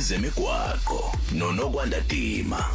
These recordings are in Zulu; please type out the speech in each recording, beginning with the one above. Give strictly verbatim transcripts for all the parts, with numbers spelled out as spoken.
ezemigwaqo noNokwandadima.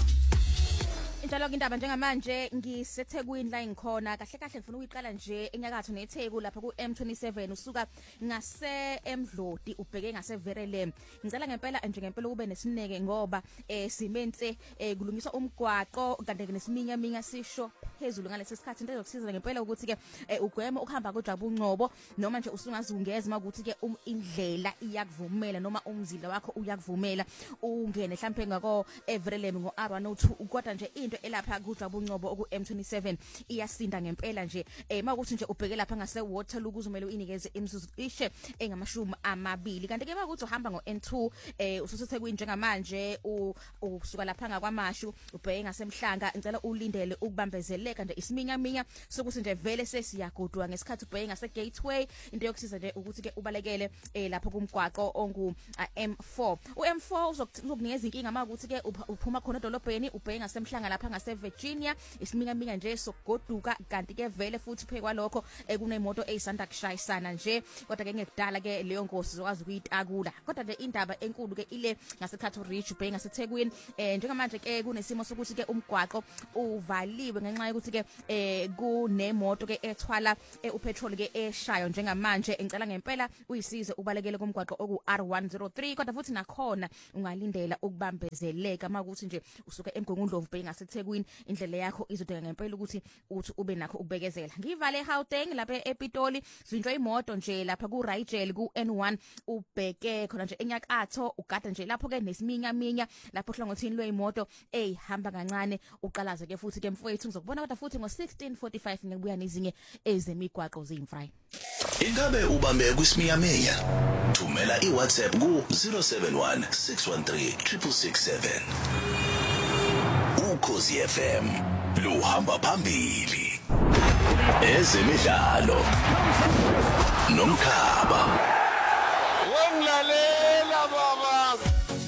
Njalo indaba njengamanje ngiseThekwini la ngikhona kahle kahle ngifuna ukuyiqala nje enyakatho neTheku lapha ku M twenty-seven usuka ngase eMdlodi ubheke ngase Verelem. Ngicela ngempela nje ngempela ube nesineke ngoba eh simenze eh kulungiswa umgwaqo kanti nesiminya minya sisho phezulu ngalesi sikhathi into ezokusiza ngempela ukuthi ke ugweme ukuhamba kuJabu Ngcobo noma nje usungazungeza makuthi ke indlela iyakuvumela noma umzila wakho uyakuvumela ungene mhlambe ngako Verelem ngo R one oh two kodwa nje into elapha kuJabu Ngcobo oku M twenty-seven iyasinda ngempela nje eh makuthi nje ubheke lapha ngase Waterloo kuzomela uyinikeze imzuzu ishe engamashumi amabili kanti ke makuthi uhamba ngo N two eh ususeThekwini njengamanje usuka lapha ngakwaMashu ubheke ngasemhlanga ngicela ulindele ukubambezeleka nje isiminya minya sokuthi nje vele sesiyagudwa ngesikhathi ubheke ngase Gateway into yokusiza nje ukuthi ke ubalekele eh lapha kumgwaqo ongu M four u M four uzokunikeza inkinga makuthi ke uphuma khona edolobheni ubheke ngasemhlanga lapha ngase Virginia isiminya minya nje sokugoduka kanti ke vele futhi phe kwalokho kunemoto eyisanda kushayisana nje kodwa ke ngekudala ke leyo nkosi zokwazi ukuyitakula kodwa nje indaba enkulu ke ile ngaseThathu Ridge ubheke ngaseThekwini eh njengamanje ke kunesimo sokuthi ke umgwaqo uvaliwe ngenxa yokuthi ke eh kunemoto ke ethwala upetrol ke eshayo njengamanje ngicela ngempela uyisize ubalekele kumgwaqo oku R one oh three kodwa futhi nakhona ungalindela ukubambezeleka makuthi nje usuka eMgungundlovu ubheke ngaseThekwini indlela yakho izodinga ngempela ukuthi uthi ube nakho ukubekezela ngivale eGauteng lapha ePitoli zinjwa imoto nje lapha ku Rigel ku N one ubheke khona nje enyakatho ugada nje lapho ke nesiminya minya lapho hlangothini lweimoto ehamba kancane uqalaze ke futhi ke mfowethu ngizokubona kodwa futhi ngo sixteen forty-five ngibuya nezinye ezemigwaqo zimfry. Ingabe ubambe kwisiminyaminya thumela iWhatsApp ku zero seven one six one three six six seven. Ukhozi F M luhamba phambili ezemidlalo nomkhaba wemlalela baba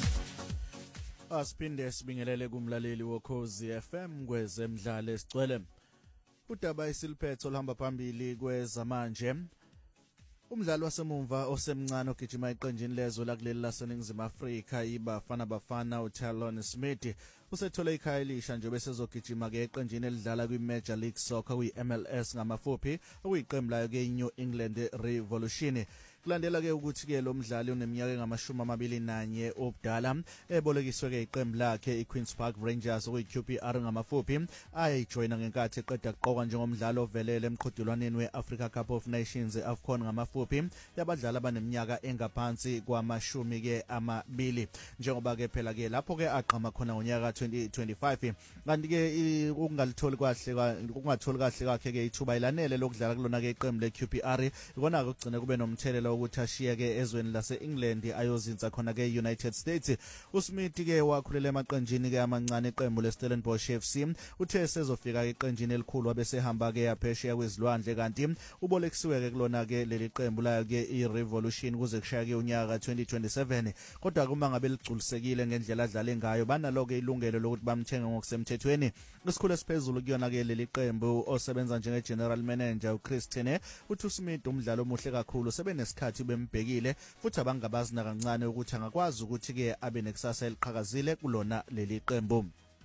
asiphinde sibingelele kumlaleli wokhozi F M kwezemidlalo esicwele udaba isiliphetho olhamba phambili kwezamanje. Umdlali wasemumva osemncane ogijima iqenjini lezwe lakuleli laseNingizimu Afrika iBafana Bafana uTalon Smith usethole ikhaya elisha nje bese ezogijima ke eqenjini elidlala kwiMajor League Soccer kwi-M L S ngamafuphi okuyiqembu layo ke iNew England Revolution. Kulandela ke ukuthi ke lo mdlali uneminyaka engamashumi amabili nanye obudala ebolekiswe ke iqembu lakhe iQueens Park Rangers okuyi-Q P R ngamafuphi ayayijoyina ngenkathi eqeda kuqokwa njengomdlali ovelele emqhudelwaneni we-Africa Cup of Nations AFCON ngamafuphi yabadlali abaneminyaka engaphansi kwamashumi ke amabili njengoba ke phela ke lapho ke aqhama khona ngonyaka twenty twenty-five kanti ke ukungalitholi kahle ukungatholi kahle kwakhe ke ithuba ilanele lokudlala kulona ke iqembu le-Q P R ikona ke kugcina kube nomthelela ukuthi ashiya ke ezweni lase-England ayozinza khona ke United States. uSmith ke wakhulela emaqenjini ke amancane eqembu leStellenbosch F C uthe sezofika ke eqenjini elikhulu wabesehamba ke yaphesheya kwezilwandle kanti ubolekisiwe ke kulona ke leli qembu layo ke iRevolution kuze kushaya ke unyaka twenty twenty-seven kodwa kuma ngabe ligculisekile ngendlela adlale ngayo banalo ke ilungelo lokuthi bamthenga ngokusemthethweni. Isikhulu esiphezulu kuyona ke leli qembu osebenza njenge general manager uChristian uthi uSmith umdlalo omuhle kakhulu sebenesikhathi bembhekile futhi abangabazi nakancane ukuthi angakwazi ukuthi ke abe nekusasa eliqhakazile kulona leli qembu.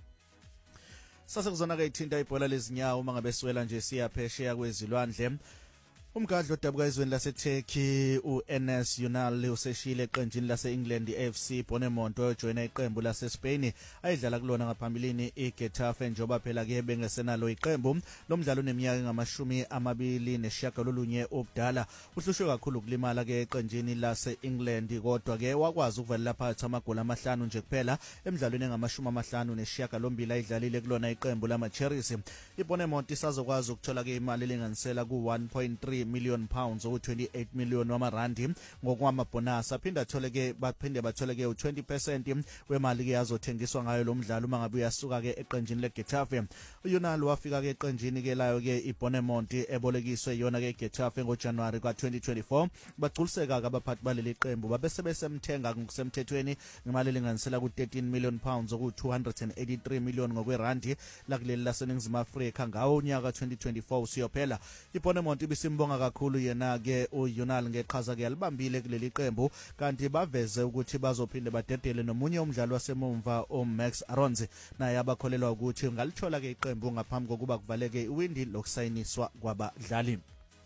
Sase kuzona ke ithinta ibhola lezinyawo mangabe siwela nje siyaphesheya kwezilwandle. Umgadlo odabuka ezweni laseTurkey uEnes Ünal useshile eqenjini laseEngland iF C Bournemouth ojoyina iqembu laseSpain ayidlala kulona ngaphambilini iGetafe njoba phela ke bengesenalo iqembu lomdlalo oneminyaka ngamashumi amabili neshagalolunye obudala uhlushwe kakhulu ukulimala ke eqenjini laseEngland kodwa ke wakwazi ukuvalela phakathi amagoli amahlanu nje kuphela emidlalweni engamashumi amahlanu neshagalombili ayidlalile kulona iqembu lamaCherries. iBournemouth isazokwazi ukuthola ke imali elinganisela ku one point three million pounds or twenty-eight million wamarandi ngokwamabonus aphinda athole ke baphinde bathole ke twenty percent wemali ke yazothengiswa ngayo lo mdlalo mangabe uyasuka ke eqenjini leGetafe. uYunal wafika ke eqenjini ke layo ke iBournemouth ebolekiswe yona ke Getafe ngoJanuary ka twenty twenty-four bagculiseka ke abaphathi baleli qembu babese besemthenga ngokusemthethweni ngemali elinganisela ku thirteen million pounds oku two hundred eighty-three million ngokwerandi lakuleli laseNingizimu Afrika ngawo unyaka twenty twenty-four usiyophela. iBournemouth ibisimbo sibonga kakhulu yena ke uYunal ngeqhaza ke alibambile kuleli qembu kanti baveze ukuthi bazophinde badedele nomunye umdlali wasemumva uMax Aronzi naye abakholelwa ukuthi ngalithola ke iqembu ngaphambi kokuba kuvaleke iwindi lokusayiniswa kwabadlali.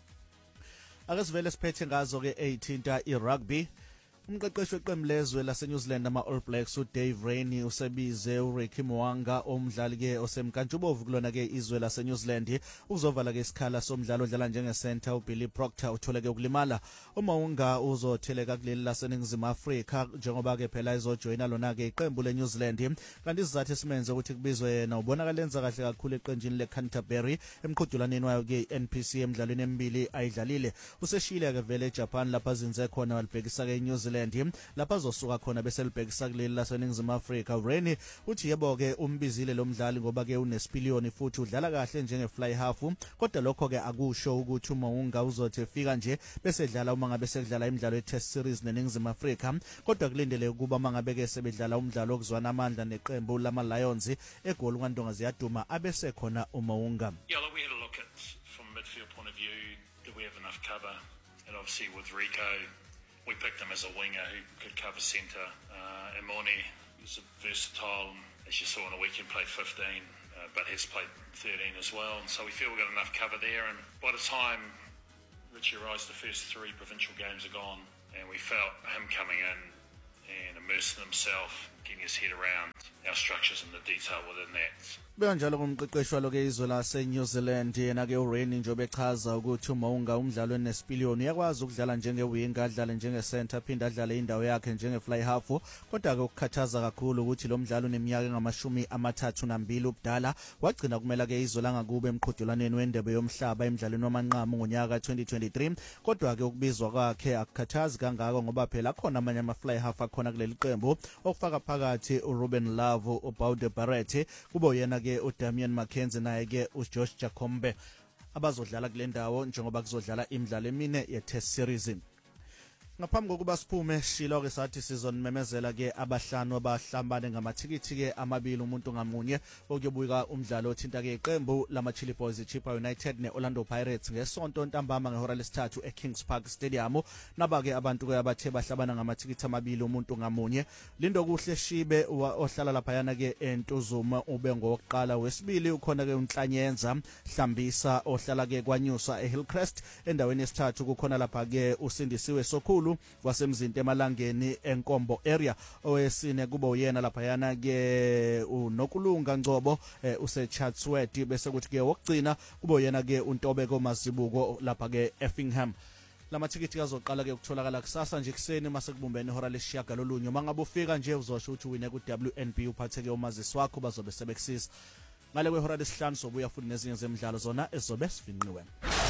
Ake sivele siphethe ngazo ke eighteen iRugby. Umqeqeshi weqembu lezwe laseNew Zealand ama All Blacks uDave Rainey usebize uRicky Mwanga omdlali ke osemkantshubovu kulona ke izwe laseNew Zealand uzovala ke isikhala somdlalo odlala njenge center uBilly Proctor utholeke ukulimala. Umawunga uzotheleka kuleli laseNingizimu Afrika njengoba ke phela izojoina lona ke iqembu leNew Zealand kanti isizathu esimenze ukuthi kubizwe yena ubonakala lenza kahle kakhulu eqenjini leCanterbury emqhudelaneni wayo ke N P C emidlalweni emibili ayidlalile. Useshile ke vele eJapan lapha zinze khona walibhekisa ke eNew Zealand lapha azosuka khona bese libhekisa kuleli laseNingizimu Afrika. Rainey uthi yebo ke umbizile lo mdlali ngoba ke unesipiliyoni futhi udlala kahle njenge fly half kodwa lokho ke akusho ukuthi uma unga uzothi efika nje bese edlala uma ngabe sekudlala imidlalo ye-test series neNingizimu Afrika kodwa kulindele ukuba mangabe ke sebedlala umdlalo okuzwana amandla neqembu lama Lions egoli kwaNdonga ziyaduma abese khona uma unga. Yeah, look, we had a look at from midfield point of view, do we have enough cover? And obviously with Rico we picked him as a winger who could cover centre. Uh, Imoni is a versatile, as you saw on the weekend, played fifteen, uh, but has played thirteen as well. And so we feel we've got enough cover there. And by the time Richie Rice, the first three provincial games are gone, and we felt him coming in and immersing himself, getting his head around our structures and the detail within that. Benjalo kumqeqeshi walo ke izwe laseNew Zealand yena ke uRainey njobe echaza ukuthi uma unga umdlalo nesipiliyoni uyakwazi ukudlala njenge winger adlale njenge center aphinda adlale indawo yakhe njenge fly half kodwa ke ukukhathaza kakhulu ukuthi lo mdlalo uneminyaka engamashumi amathathu nambili ubudala wagcina kumela ke izwe langakube emqhudelaneni wendebe yomhlaba emidlalweni wamanqamu ngonyaka twenty twenty-three kodwa ke ukubizwa kwakhe akukhathazi kangako ngoba phela khona amanye ama fly half akhona kuleli qembu okufaka phakathi uRuben Love uBaude Barrett kubo yena ke uDamian McKenzie naye ke uJosh Jakombe abazodlala kule ndawo njengoba kuzodlala imidlalo emine ye-test series. Ngaphambi kokuba siphume shilo ke sathi sizonimemezela ke abahlanu abahlambane ngamathikithi ke amabili umuntu ngamunye okuyobuka umdlalo othinta ke iqembu lama Chili Boys Chippa United neOrlando Pirates ngesonto ntambama ngehora lesithathu eKings Park Stadium. Naba ke abantu ke abathe bahlabana ngamathikithi amabili umuntu ngamunye. Lindo kuhle Shibe ohlala lapha yana ke eNtuzuma ube ngokuqala, wesibili ukhona ke uNhlanyenza Hlambisa ohlala ke kwaNyusa eHillcrest, endaweni yesithathu kukhona lapha ke uSindisiwe Sokhulu wasemzinto emalangeni enkombo area, owesine kuba uyena lapha yana ke uNokulunga Ngcobo useChatsworth, bese kuthi ke wokugcina kuba uyena ke uNtobeko Masibuko lapha ke Effingham. Lamathikithi kazoqala ke ukutholakala kusasa nje kuseni mase kubumbene ihora lesishiyagalolunye. Mangabe ufika nje uzosho ukuthi wine ku W N B uphatheke umazisi wakho bazobe sebekusisa. Ngale kwehora lesihlanu sobuya futhi nezinye zemidlalo zona ezobe sifinqiwe.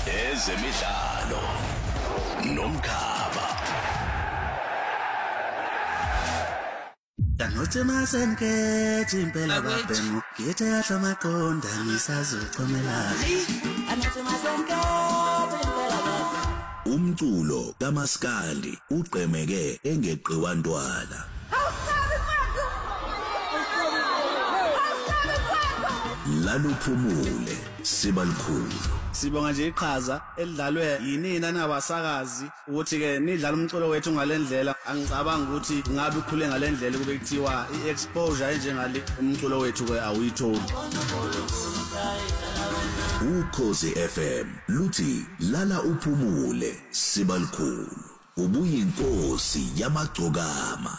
Ezemidlalo nomkhaba. Danote masenke timpela babenu gete yahla maqonda ngisazochomela. Danote masenke timpela babenu. Umculo kaMaskandi uqhemeke engeqiwa ntwala. Laluphumule sibalikhulu. Sibonga nje iqhaza elidlalwe yinina nabasakazi ukuthi ke nidlala umculo wethu ngalendlela. Angicabanga ukuthi ngabe ukhule ngalendlela kube kuthiwa iexposure enjengale umculo wethu ke awuyitholi. Ukhozi F M luthi lala uphumule sibalikhulu. Ubuyinkosi yamagcokama.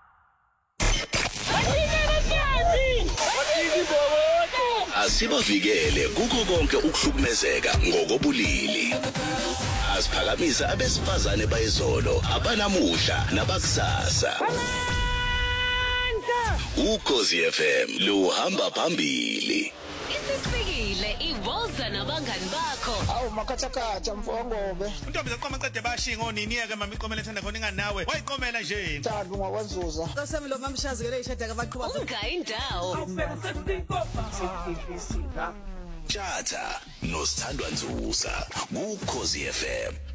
Asibavikele kuko konke ukuhlukumezeka ngokobulili. Asiphakamisa abesifazane bayizolo, abanamuhla nabakusasa. Ukhozi F M luhamba phambili. Isifikile iwoza nabangani bakho. Awu makhathakhatha mfongobe. Untombi zaqoma qede bashinga oniniye ke mama iqomela ethanda khona inganawe. Wayiqomela nje. Thando ngakwenzuza. Qasemi lo mamshazi ke leyishada ke baqhuba. Ungayindawo. Tjata noSithandwa Nzuza ku Ukhozi F M.